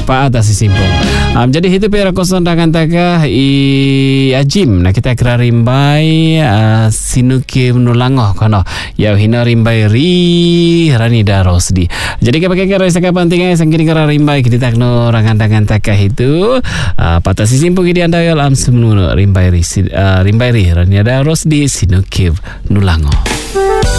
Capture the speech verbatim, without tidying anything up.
pa atas simpong. Um, jadi itu pera kosong tangan taka i ajim. Nah kita kira rimbai uh, sinuke menulangoh kono. Ya hina rimbai ri rani darosdi. Jadi kita kira rasa kepentingan sangkini kira rimbai kita takno rangan tangan taka itu uh, patah simpong di anda yal am semunu rimbai ri uh, rimbai ri rani darosdi sinuke nulangoh.